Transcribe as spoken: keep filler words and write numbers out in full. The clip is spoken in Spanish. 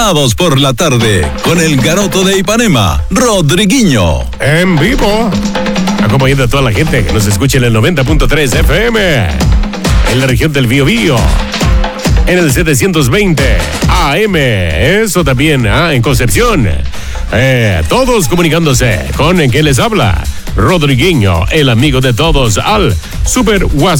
Sábados por la tarde, con el garoto de Ipanema, Rodriguinho. En vivo, acompañando a toda la gente que nos escucha en el noventa punto tres F M, en la región del Biobío, en el setecientos veinte A M, eso también, ¿ah? En Concepción. Eh, todos comunicándose con quien les habla, Rodriguinho, el amigo de todos, al Super WhatsApp.